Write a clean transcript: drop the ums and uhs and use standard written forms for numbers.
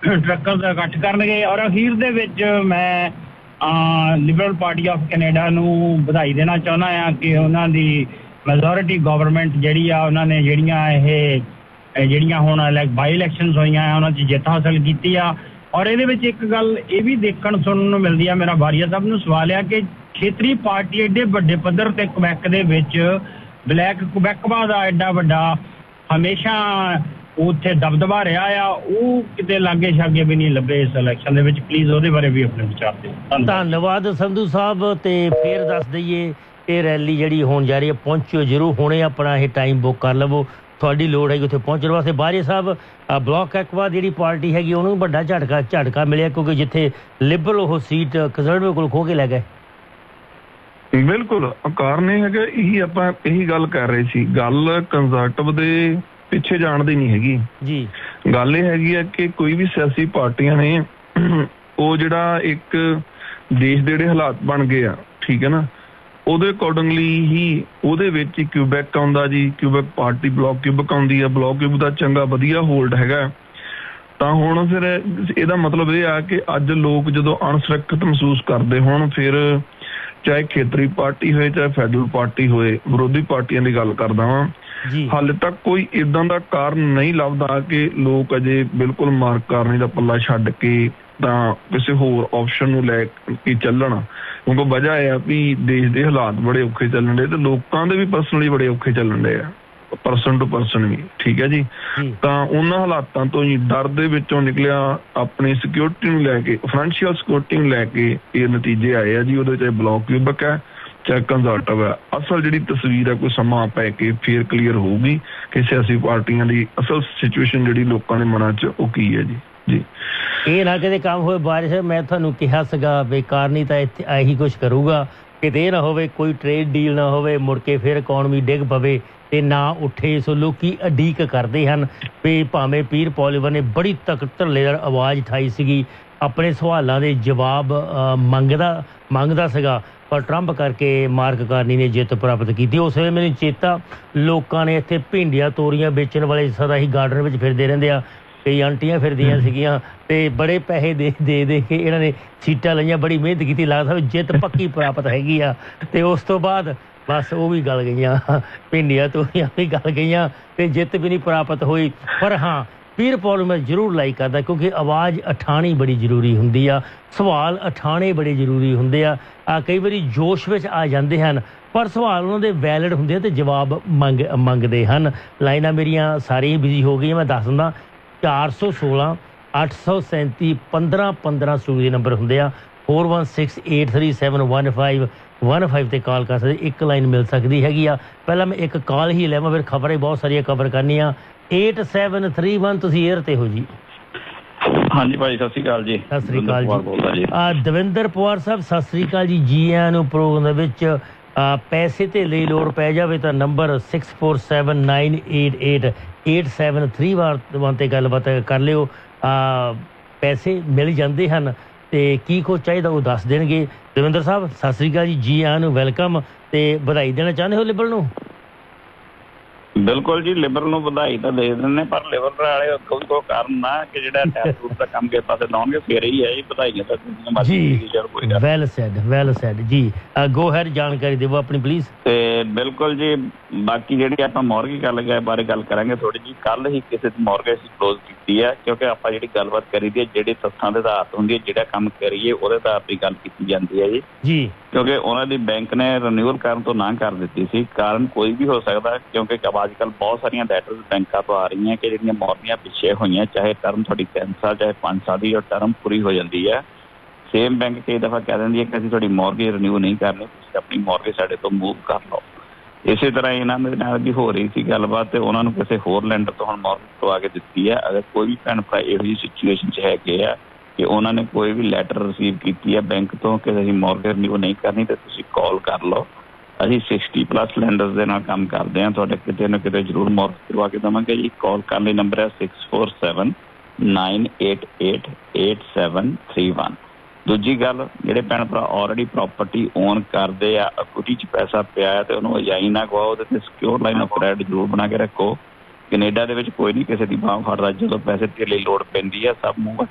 ਟਰੱਕਾਂ ਦਾ ਇਕੱਠ ਕਰਨਗੇ। ਔਰ ਅਖੀਰ ਦੇ ਵਿੱਚ ਮੈਂ ਲਿਬਰਲ ਪਾਰਟੀ ਆਫ ਕੈਨੇਡਾ ਨੂੰ ਵਧਾਈ ਦੇਣਾ ਚਾਹੁੰਦਾ ਹਾਂ ਕਿ ਉਹਨਾਂ ਦੀ ਮੈਜੋਰਿਟੀ ਗਵਰਨਮੈਂਟ ਜਿਹੜੀ ਆ, ਉਹਨਾਂ ਨੇ ਜਿਹੜੀਆਂ ਹੁਣ ਬਾਈ ਇਲੈਕਸ਼ਨਸ ਹੋਈਆਂ ਆ, ਉਹਨਾਂ 'ਚ ਜਿੱਤ ਹਾਸਲ ਕੀਤੀ ਆ। ਔਰ ਇਹਦੇ ਵਿੱਚ ਇੱਕ ਗੱਲ ਇਹ ਵੀ ਦੇਖਣ ਸੁਣਨ ਨੂੰ ਮਿਲਦੀ ਆ, ਮੇਰਾ ਬਾਰੀਆ ਸਾਹਿਬ ਨੂੰ ਸਵਾਲ ਆ ਕਿ ਖੇਤਰੀ ਪਾਰਟੀ ਐਡੇ ਵੱਡੇ ਪੱਧਰ ਤੇ ਕੁਬੈਕ ਦੇ ਵਿੱਚ ਬਲੈਕ ਕੁਬੈਕਵਾ ਦਾ ਐਡਾ ਵੱਡਾ ਹਮੇਸ਼ਾ ਉੱਥੇ ਦਬਦਬਾ ਰਿਹਾ ਆ, ਉਹ ਕਿਤੇ ਲਾਗੇ ਛਾਗੇ ਵੀ ਨਹੀਂ ਲੱਭੇ ਇਸ ਇਲੈਕਸ਼ਨ ਦੇ ਵਿੱਚ। ਪਲੀਜ਼ ਉਹਦੇ ਬਾਰੇ ਵੀ ਆਪਣੇ ਵਿਚਾਰ ਦਿਓ। ਧੰਨਵਾਦ ਸੰਧੂ ਸਾਹਿਬ। ਤੇ ਫਿਰ ਦੱਸ ਦਈਏ ਇਹ ਰੈਲੀ ਜਿਹੜੀ ਹੋਣ ਜਾ ਰਹੀ ਹੈ, ਪਹੁੰਚਿਓ ਜ਼ਰੂਰ, ਹੁਣੇ ਆਪਣਾ ਇਹ ਟਾਈਮ ਬੁੱਕ ਕਰ ਲਵੋ, ਤੁਹਾਡੀ ਲੋੜ ਹੈਗੀ ਉੱਥੇ ਪਹੁੰਚਣ ਵਾਸਤੇ। ਬਾਰੀਆ ਸਾਹਿਬ, ਬਲਾਕ ਐਕਵਾ ਜਿਹੜੀ ਪਾਰਟੀ ਹੈਗੀ ਉਹਨੂੰ ਵੱਡਾ ਝਟਕਾ ਮਿਲਿਆ ਕਿਉਂਕਿ ਜਿੱਥੇ ਲਿਬਰਲ ਉਹ ਸੀਟ ਕੰਜ਼ਰਵੇਟਿਵ ਕੋਲ ਖੋਹ ਕੇ ਲੈ ਗਏ। ਬਿਲਕੁਲ ਕਾਰਨ ਇਹ ਹੈਗਾ, ਆਪਾਂ ਇਹੀ ਗੱਲ ਕਰ ਰਹੇ ਸੀ, ਗੱਲ ਕੰਜ਼ਰਵੇਟਿਵ ਦੇ ਪਿੱਛੇ ਜਾਣ ਦੀ ਨਹੀਂ ਹੈਗੀ ਜੀ। ਗੱਲ ਇਹ ਹੈਗੀ ਹੈ ਕਿ ਕੋਈ ਵੀ ਸਿਆਸੀ ਪਾਰਟੀਆਂ ਨੇ ਉਹ ਜਿਹੜਾ ਇੱਕ ਦੇਸ਼ ਦੇ ਜਿਹੜੇ ਹਾਲਾਤ ਬਣ ਗਏ ਆ, ਠੀਕ ਹੈ ਨਾ, ਉਹਦੇ ਅਕੋਰਡਿੰਗਲੀ ਹੀ ਉਹਦੇ ਵਿੱਚ ਕਿਊਬੈਕ ਆਉਂਦਾ ਜੀ, ਕਿਊਬੈਕ ਪਾਰਟੀ ਬਲਾਕ ਕਿਊਬੈਕ ਆਉਂਦੀ ਆ, ਬਲਾਕ ਕਿਊਬੈਕ ਦਾ ਚੰਗਾ ਵਧੀਆ ਹੋਲਡ ਹੈਗਾ। ਤਾਂ ਹੁਣ ਫਿਰ ਇਹਦਾ ਮਤਲਬ ਇਹ ਆ ਕਿ ਅੱਜ ਲੋਕ ਜਦੋਂ ਅਣਸੁਰੱਖਿਅਤ ਮਹਿਸੂਸ ਕਰਦੇ ਹੋਣ, ਫਿਰ ਚਾਹੇ ਖੇਤਰੀ ਪਾਰਟੀ ਹੋਏ ਚਾਹੇ ਫੈਡਰਲ ਪਾਰਟੀ ਹੋਏ, ਵਿਰੋਧੀ ਪਾਰਟੀਆਂ ਦੀ ਗੱਲ ਕਰਦਾ ਵਾਂ, ਹਾਲੇ ਤੱਕ ਕੋਈ ਏਦਾਂ ਦਾ ਕਾਰਨ ਨਹੀਂ ਲੱਭਦਾ ਕਿ ਲੋਕ ਅਜੇ ਬਿਲਕੁਲ ਮਾਰਕ ਕਾਰਨੀ ਦਾ ਪੱਲਾ ਛੱਡ ਕੇ ਤਾਂ ਕਿਸੇ ਹੋਰ ਆਪਸ਼ਨ ਨੂੰ ਲੈ ਕੇ ਚੱਲਣ। ਕਿਉਂਕਿ ਵਜ੍ਹਾ ਇਹ ਆ ਵੀ ਦੇਸ਼ ਦੇ ਹਾਲਾਤ ਬੜੇ ਔਖੇ ਚੱਲਣ ਡੇ ਤੇ ਲੋਕਾਂ ਦੇ ਵੀ ਪਰਸਨਲੀ ਬੜੇ ਔਖੇ ਚੱਲਣ ਡੇ ਆ, ਪਰਸਨ ਟੂ ਪਰਸਨ ਵੀ, ਠੀਕ ਹੈ ਜੀ। ਤਾਂ ਉਹਨਾਂ ਹਾਲਾਤਾਂ ਤੋਂ ਹੀ ਡਰ ਦੇ ਵਿੱਚੋਂ ਨਿਕਲਿਆ, ਆਪਣੀ ਸਿਕਿਉਰਿਟੀ ਨੂੰ ਲੈ ਕੇ, ਫਾਈਨੈਂਸ਼ੀਅਲ ਸਿਕਿਉਰਿਟੀ ਨੂੰ ਲੈ ਕੇ ਇਹ ਨਤੀਜੇ ਆਏ ਆ ਜੀ। ਉਹਦੇ ਚਾਹੇ ਬਲਾਕ ਕਿਊਬੈਕ ਹੈ ਚਾਹੇ ਕੰਜ਼ਰਵੇਟਿਵ ਹੈ। ਅਸਲ ਜਿਹੜੀ ਤਸਵੀਰ ਹੈ ਕੋਈ ਸਮਾਂ ਪੈ ਕੇ ਫੇਰ ਕਲੀਅਰ ਹੋਊਗੀ ਕਿ ਸਿਆਸੀ ਪਾਰਟੀਆਂ ਦੀ ਅਸਲ ਸਿਚੁਏਸ਼ਨ ਜਿਹੜੀ ਲੋਕਾਂ ਦੇ ਮਨਾਂ 'ਚ ਉਹ ਕੀ ਹੈ ਜੀ। ਜੀ ਇਹ ਨਾ ਕਿਤੇ ਕੰਮ ਹੋਏ ਬਾਰਿਸ਼, ਮੈਂ ਤੁਹਾਨੂੰ ਕਿਹਾ ਸੀਗਾ ਬੇਕਾਰ ਨਹੀਂ ਤਾਂ ਇੱਥੇ ਇਹੀ ਕੁਛ ਕਰੂਗਾ, ਕਿਤੇ ਇਹ ਨਾ ਹੋਵੇ ਕੋਈ ਟ੍ਰੇਡ ਡੀਲ ਨਾ ਹੋਵੇ, ਮੁੜ ਕੇ ਫਿਰ ਇਕੋਨਮੀ ਡਿੱਗ ਪਵੇ ਤੇ ਨਾ ਉੱਠੇ। ਸੋ ਲੋਕੀ ਉਡੀਕ ਕਰਦੇ ਹਨ ਵੀ ਭਾਵੇਂ ਪੀਰ ਪੋਲੀਵਰ ਨੇ ਬੜੀ ਧਰਲੇਦਾਰ ਆਵਾਜ਼ ਉਠਾਈ ਸੀਗੀ, ਆਪਣੇ ਸਵਾਲਾਂ ਦੇ ਜਵਾਬ ਮੰਗਦਾ ਸੀਗਾ, ਪਰ ਟਰੰਪ ਕਰਕੇ ਮਾਰਕ ਕਾਰਨੀ ਨੇ ਜਿੱਤ ਪ੍ਰਾਪਤ ਕੀਤੀ। ਉਸ ਵੇਲੇ ਮੈਨੂੰ ਚੇਤਾ, ਲੋਕਾਂ ਨੇ ਇੱਥੇ ਭਿੰਡੀਆਂ ਤੋਰੀਆਂ ਵੇਚਣ ਵਾਲੇ ਸਦਾ ਹੀ ਗਾਰਡਨ ਵਿੱਚ ਫਿਰਦੇ ਰਹਿੰਦੇ ਆ, ਕਈ ਆਂਟੀਆਂ ਫਿਰਦੀਆਂ ਸੀਗੀਆਂ ਤੇ ਬੜੇ ਪੈਸੇ ਦੇ ਕੇ ਇਹਨਾਂ ਨੇ ਸੀਟਾਂ ਲਈਆਂ, ਬੜੀ ਮਿਹਨਤ ਕੀਤੀ, ਲੱਗਦਾ ਜਿੱਤ ਪੱਕੀ ਪ੍ਰਾਪਤ ਹੈਗੀ ਆ। ਤੇ ਉਸ ਤੋਂ ਬਾਅਦ ਬਸ ਉਹ ਵੀ ਗਲ ਗਈਆਂ, ਭਿੰਡੀਆਂ ਤੋਰੀਆਂ ਵੀ ਗਲ ਗਈਆਂ ਤੇ ਜਿੱਤ ਵੀ ਨਹੀਂ ਪ੍ਰਾਪਤ ਹੋਈ। ਪਰ ਹਾਂ, ਪੀਰ ਪੋਲ ਮੈਂ ਜ਼ਰੂਰ ਲਾਈਕ ਕਰਦਾ ਕਿਉਂਕਿ ਆਵਾਜ਼ ਉਠਾਉਣੀ ਬੜੀ ਜ਼ਰੂਰੀ ਹੁੰਦੀ ਆ, ਸਵਾਲ ਉਠਾਉਣੇ ਬੜੇ ਜ਼ਰੂਰੀ ਹੁੰਦੇ ਆ। ਕਈ ਵਾਰੀ ਜੋਸ਼ ਵਿੱਚ ਆ ਜਾਂਦੇ ਹਨ ਪਰ ਸਵਾਲ ਉਹਨਾਂ ਦੇ ਵੈਲਿਡ ਹੁੰਦੇ ਆ ਤੇ ਜਵਾਬ ਮੰਗਦੇ ਹਨ। ਲਾਈਨਾਂ ਮੇਰੀਆਂ ਸਾਰੀਆਂ ਬਿਜ਼ੀ ਹੋ ਗਈਆਂ, ਮੈਂ ਦੱਸ ਦਿੰਦਾ 416 837 1515 ਸਟੂਡੀਓ ਦੇ ਨੰਬਰ ਹੁੰਦੇ ਆ, 4168371515 ਤੇ ਕਾਲ ਕਰ ਸਕਦੇ, ਇੱਕ ਲਾਈਨ ਮਿਲ ਸਕਦੀ ਹੈਗੀ ਆ। ਪਹਿਲਾਂ ਮੈਂ ਇੱਕ ਕਾਲ ਹੀ ਲੈਵਾਂ, ਫਿਰ ਖਬਰਾਂ ਬਹੁਤ ਸਾਰੀਆਂ ਕਵਰ ਕਰਨੀਆਂ। 8731 ਤੁਸੀਂ ਏਅਰ ਤੇ ਹੋ ਜੀ। ਹਾਂਜੀ ਭਾਈ, ਸਤਿ ਸ਼੍ਰੀ ਅਕਾਲ ਜੀ। ਸਤਿ ਸ਼੍ਰੀ ਅਕਾਲ ਜੀ। ਦਵਿੰਦਰ ਪਵਾਰ ਸਾਹਿਬ ਸਤਿ ਸ਼੍ਰੀ ਅਕਾਲ ਜੀ, ਜੀ ਆਇਆਂ ਨੂੰ ਪ੍ਰੋਗਰਾਮ ਦੇ ਵਿੱਚ। ਪੈਸੇ ਤੇ ਲਈ ਲੋੜ ਪੈ ਜਾਵੇ ਤਾਂ ਨੰਬਰ 6479888731 ਤੇ ਗੱਲਬਾਤ ਕਰ ਲਿਓ। ਪੈਸੇ ਮਿਲ ਜਾਂਦੇ ਹਨ ਤੇ ਕੀ ਕੁਛ ਚਾਹੀਦਾ ਉਹ ਦੱਸ ਦੇਣਗੇ। ਦਵਿੰਦਰ ਸਾਹਿਬ ਸਤਿ ਸ਼੍ਰੀ ਅਕਾਲ ਜੀ, ਜੀ ਆਇਆਂ ਨੂੰ, ਵੈਲਕਮ। ਤੇ ਵਧਾਈ ਦੇਣਾ ਚਾਹੁੰਦੇ ਹੋ ਲਿਬਰਲ ਨੂੰ? ਬਿਲਕੁਲ ਜੀ, ਲਿਬਰਲ ਨੂੰ ਵਧਾਈ ਤਾਂ ਦੇ ਦਿੰਦੇ, ਪਰ ਲਿਬਰਲ ਵਾਲੇ ਕੋਈ ਕਾਰਨ ਨਾ ਕਿ ਜਿਹੜਾ ਟੈਕਸ ਟੂਕਸ ਦਾ ਕੰਮ ਕਿਸੇ ਪਾਸੇ ਲਾਉਣਗੇ ਫੇਰ ਹੀ ਹੈ ਜੀ, ਵਧਾਈਆਂ ਤਾਂ ਜੀ। ਵੈਲ ਸੈਡ ਜੀ। ਗੋ ਹੈਡ, ਜਾਣਕਾਰੀ ਦਿਓ ਆਪਣੀ ਪਲੀਜ਼। ਤੇ ਬਿਲਕੁਲ ਜੀ, ਬਾਕੀ ਜਿਹੜੀ ਆਪਾਂ ਮੌਰਗੇਜ ਗੱਲ ਬਾਰੇ ਗੱਲ ਕਰਾਂਗੇ ਥੋੜੀ ਜੀ। ਕੱਲ ਹੀ ਕਿਸੇ ਦੀ ਮੌਰਗੇਜ ਕਲੋਜ਼ ਕੀਤੀ ਹੈ ਕਿਉਂਕਿ ਆਪਾਂ ਜਿਹੜੀ ਗੱਲਬਾਤ ਕਰੀ ਦੀ ਹੈ ਜਿਹੜੇ ਤੱਥਾਂ ਦੇ ਆਧਾਰ ਤੇ ਹੁੰਦੀ ਹੈ, ਜਿਹੜਾ ਕੰਮ ਕਰੀਏ ਉਹਦੇ ਆਧਾਰ ਤੇ ਗੱਲ ਕੀਤੀ ਜਾਂਦੀ ਹੈ ਜੀ। ਕਿਉਂਕਿ ਉਹਨਾਂ ਦੀ ਬੈਂਕ ਨੇ ਰਿਨਿਊਅਲ ਕਰਨ ਤੋਂ ਨਾ ਕਰ ਦਿੱਤੀ ਸੀ। ਕਾਰਨ ਕੋਈ ਵੀ ਹੋ ਸਕਦਾ ਕਿਉਂਕਿ ਅੱਜ ਕੱਲ੍ਹ ਬਹੁਤ ਸਾਰੀਆਂ ਲੈਟਰਸ ਬੈਂਕਾਂ ਤੋਂ ਆ ਰਹੀਆਂ ਕਿ ਜਿਹੜੀਆਂ ਮੌਰਗੇਜਾਂ ਪਿੱਛੇ ਹੋਈਆਂ, ਚਾਹੇ ਟਰਮ ਤੁਹਾਡੀ 3 ਸਾਲ ਚਾਹੇ 5 ਸਾਲ ਦੀ, ਉਹ ਟਰਮ ਪੂਰੀ ਹੋ ਜਾਂਦੀ ਹੈ, ਸੇਮ ਬੈਂਕ ਕਈ ਦਫਾ ਕਹਿ ਦਿੰਦੀ ਹੈ ਕਿ ਅਸੀਂ ਤੁਹਾਡੀ ਮੌਰਗੇਜ ਰਿਨਿਊ ਨਹੀਂ ਕਰਨੀ, ਤੁਸੀਂ ਆਪਣੀ ਮੌਰਗੇਜ ਸਾਡੇ ਤੋਂ ਮੂਵ ਕਰ ਲਓ। ਇਸੇ ਤਰ੍ਹਾਂ ਇਹਨਾਂ ਦੇ ਨਾਲ ਵੀ ਹੋ ਰਹੀ ਸੀ ਗੱਲਬਾਤ ਤੇ ਉਹਨਾਂ ਨੂੰ ਕਿਸੇ ਹੋਰ ਲੈਂਡਰ ਤੋਂ ਹੁਣ ਮੌਰਗੇਜ ਪਵਾ ਕੇ ਦਿੱਤੀ ਹੈ। ਅਗਰ ਕੋਈ ਵੀ ਭੈਣ ਭਰਾ ਇਹੋ ਜਿਹੀ ਸਿਚੁਏਸ਼ਨ 'ਚ ਹੈਗੇ ਆ ਕਿ ਉਹਨਾਂ ਨੇ ਕੋਈ ਵੀ ਲੈਟਰ ਰਿਸੀਵ ਕੀਤੀ ਹੈ ਬੈਂਕ ਤੋਂ ਕਿ ਅਸੀਂ ਮੌਰਗੇਜ ਰਿਨਿਊ ਨਹੀਂ ਕਰਨੀ, ਤੇ ਤੁਸੀਂ ਕਾਲ ਕਰ ਲਓ। ਅਸੀਂ 60+ ਲੈਂਡਰਸ ਦੇ ਨਾਲ ਕੰਮ ਕਰਦੇ ਹਾਂ, ਤੁਹਾਡੇ ਕਿਤੇ ਨਾ ਕਿਤੇ ਜ਼ਰੂਰ ਮੌਰਗੇਜ ਕਰਵਾ ਕੇ ਦੇਵਾਂਗੇ ਜੀ। ਕਾਲ ਕਰਨ ਲਈ ਨੰਬਰ ਹੈ 6479888731। ਦੂਜੀ ਗੱਲ, ਜਿਹੜੇ ਭੈਣ ਭਰਾ ਆਲਰੇਡੀ ਪ੍ਰਾਪਰਟੀ ਓਨ ਕਰਦੇ ਆ, ਇਕੁਇਟੀ 'ਚ ਪੈਸਾ ਪਿਆ ਹੈ ਤੇ ਉਹਨੂੰ ਅਜਾਈ ਨਾ ਗਵਾਓ, ਉਹਦੇ ਤੇ ਸਿਕਿਉਰ ਲਾਈਨ ਆਫ ਕ੍ਰੈਡਿਟ ਜ਼ਰੂਰ ਬਣਾ ਕੇ ਰੱਖੋ। ਕੈਨੇਡਾ ਦੇ ਵਿੱਚ ਕੋਈ ਨਹੀਂ ਕਿਸੇ ਦੀ ਬਾਂਹ ਫੜਦਾ, ਜਦੋਂ ਪੈਸੇ ਤੇ ਲਈ ਲੋੜ ਪੈਂਦੀ ਹੈ ਸਭ ਮੂੰਹ